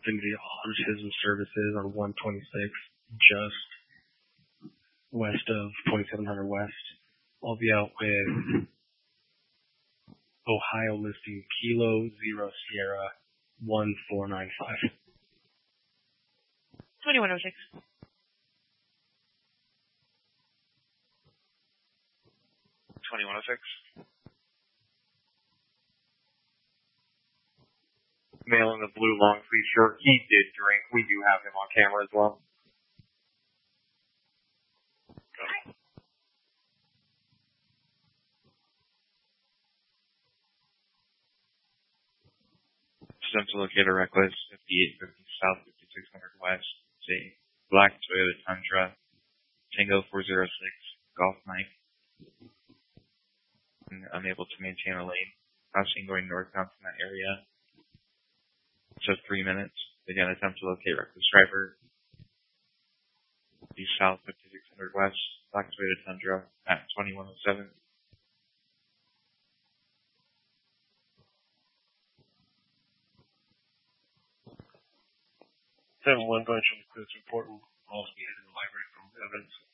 Infinity Autism Services on 126, just west of 2700 West. I'll be out with Ohio listing Kilo Zero Sierra 1495. 2106. Male in the blue long sleeve shirt. He did drink. We do have him on camera as well. Attempt to locate a reckless 5850 South 5600 West. It's a black Toyota Tundra. Tango 406 Golf Mike. Unable to maintain a lane. Crossing going northbound from that area. So 3 minutes. Again, attempt to locate reckless driver. East South 5600 West. Black Toyota Tundra at 2107. 7-1 bunch of recruits reporting also be headed to the library from Evans.